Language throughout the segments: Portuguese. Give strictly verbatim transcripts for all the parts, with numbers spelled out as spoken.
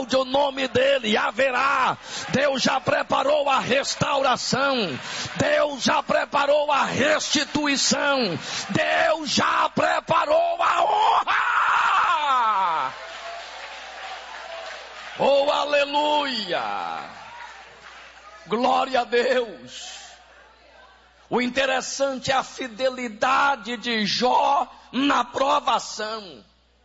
o nome dele, haverá. Deus já preparou a restauração, Deus já preparou a restituição, Deus já preparou a honra. Oh, aleluia, glória a Deus. O interessante é a fidelidade de Jó na provação.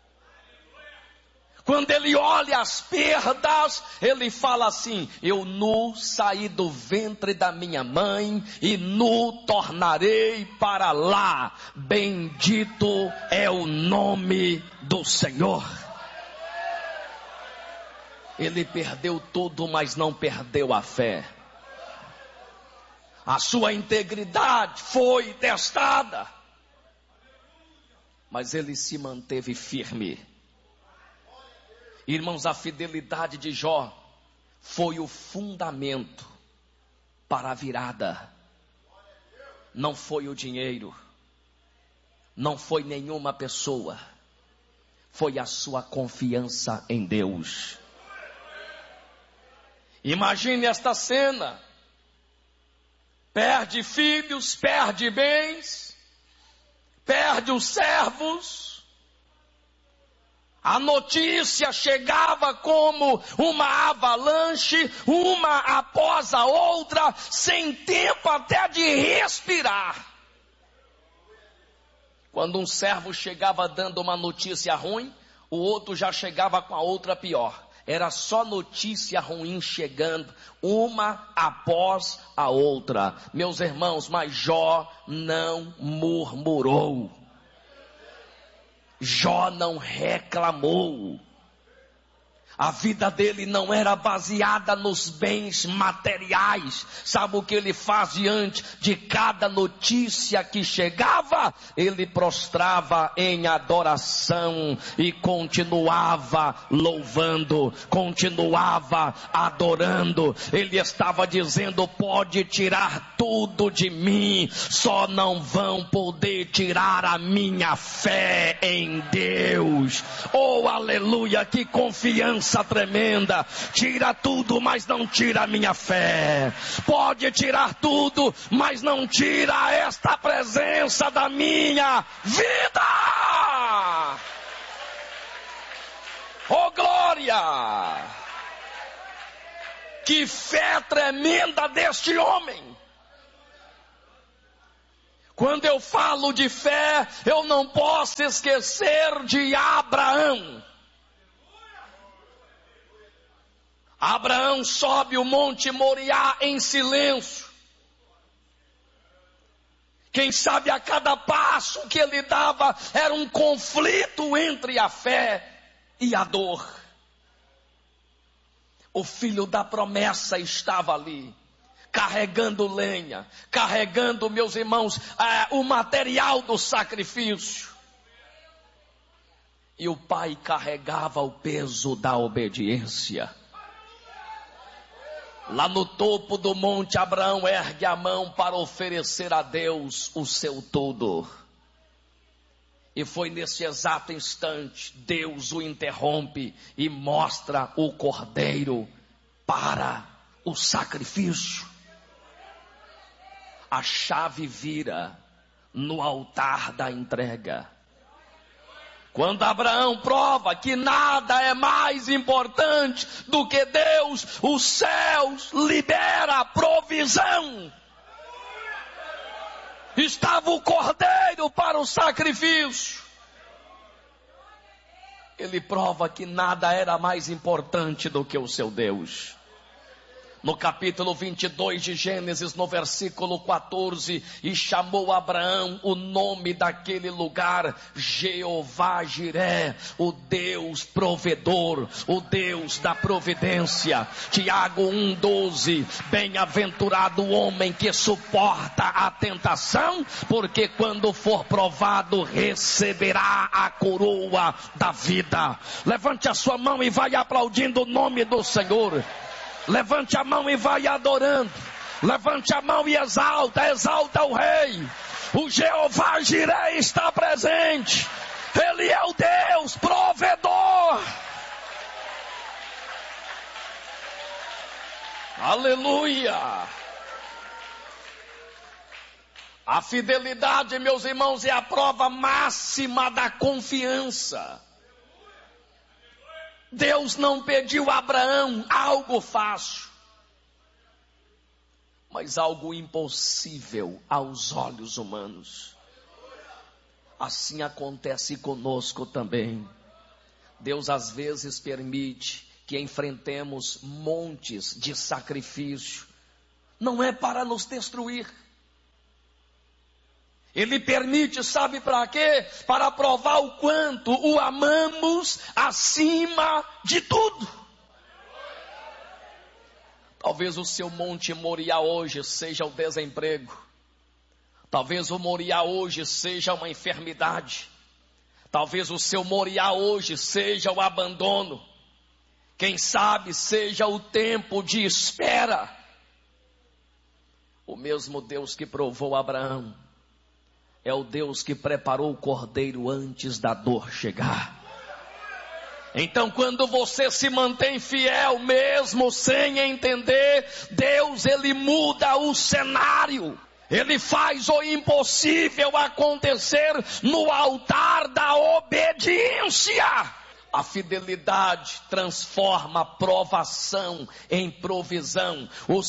Quando ele olha as perdas, ele fala assim: eu nu saí do ventre da minha mãe e nu tornarei para lá. Bendito é o nome do Senhor. Ele perdeu tudo, mas não perdeu a fé. A sua integridade foi testada, mas ele se manteve firme. Irmãos, a fidelidade de Jó foi o fundamento para a virada. Não foi o dinheiro, não foi nenhuma pessoa, foi a sua confiança em Deus. Imagine esta cena: perde filhos, perde bens, perde os servos. A notícia chegava como uma avalanche, uma após a outra, sem tempo até de respirar. Quando um servo chegava dando uma notícia ruim, o outro já chegava com a outra pior. Era só notícia ruim chegando, uma após a outra. Meus irmãos, mas Jó não murmurou. Jó não reclamou. A vida dele não era baseada nos bens materiais. Sabe o que ele faz diante de cada notícia que chegava? Ele prostrava em adoração e continuava louvando, continuava adorando. Ele estava dizendo: pode tirar tudo de mim, só não vão poder tirar a minha fé em Deus. Oh, aleluia, que confiança tremenda. Tira tudo, mas não tira a minha fé. Pode tirar tudo, mas não tira esta presença da minha vida. Oh, glória! Que fé tremenda deste homem. Quando eu falo de fé, eu não posso esquecer de Abraão. Abraão sobe o monte Moriá em silêncio. Quem sabe a cada passo que ele dava era um conflito entre a fé e a dor. O filho da promessa estava ali, carregando lenha, carregando, meus irmãos, é, o material do sacrifício. E o pai carregava o peso da obediência. Lá no topo do monte, Abraão ergue a mão para oferecer a Deus o seu tudo. E foi nesse exato instante, Deus o interrompe e mostra o cordeiro para o sacrifício. A chave vira no altar da entrega. Quando Abraão prova que nada é mais importante do que Deus, os céus libera a provisão. Estava o cordeiro para o sacrifício. Ele prova que nada era mais importante do que o seu Deus. No capítulo vinte e dois de Gênesis, no versículo quatorze, e chamou Abraão o nome daquele lugar, Jeová Jiré, o Deus provedor, o Deus da providência. Tiago um, doze, bem-aventurado o homem que suporta a tentação, porque quando for provado, receberá a coroa da vida. Levante a sua mão e vai aplaudindo o nome do Senhor. Levante a mão e vai adorando. Levante a mão e exalta, exalta o rei. O Jeová Jiré está presente. Ele é o Deus provedor. Aleluia! A fidelidade, meus irmãos, é a prova máxima da confiança. Deus não pediu a Abraão algo fácil, mas algo impossível aos olhos humanos. Assim acontece conosco também. Deus às vezes permite que enfrentemos montes de sacrifício. Não é para nos destruir. Ele permite, sabe para quê? Para provar o quanto o amamos acima de tudo. Talvez o seu monte Moriá hoje seja o desemprego. Talvez o Moriá hoje seja uma enfermidade. Talvez o seu Moriá hoje seja o abandono. Quem sabe seja o tempo de espera. O mesmo Deus que provou Abraão é o Deus que preparou o cordeiro antes da dor chegar. Então, quando você se mantém fiel, mesmo sem entender, Deus, Ele muda o cenário. Ele faz o impossível acontecer no altar da obediência. A fidelidade transforma a provação em provisão. O